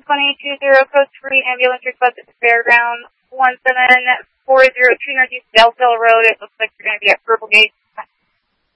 code 3 ambulance request at the fairground, 1740 Northeast Deltale Road. It looks like you're going to be at Purple Gate.